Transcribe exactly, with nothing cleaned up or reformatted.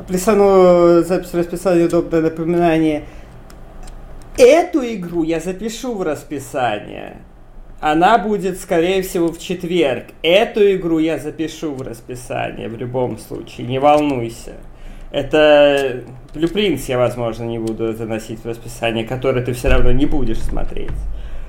Присану запись в расписание, удобное напоминание. Эту игру я запишу в расписание. Она будет, скорее всего, в четверг. Эту игру я запишу в расписание в любом случае, не волнуйся. Это Blueprints я, возможно, не буду заносить в расписание, который ты все равно не будешь смотреть.